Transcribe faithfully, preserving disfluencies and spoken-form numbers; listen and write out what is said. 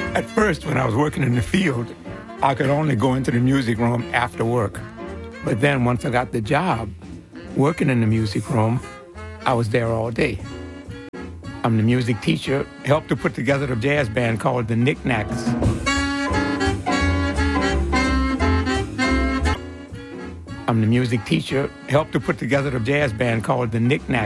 At first, when I was working in the field, I could only go into the music room after work. But then once I got the job working in the music room, I was there all day. I'm the music teacher, helped to put together the jazz band called the Knickknacks. I'm the music teacher, helped to put together the jazz band called the Knickknacks.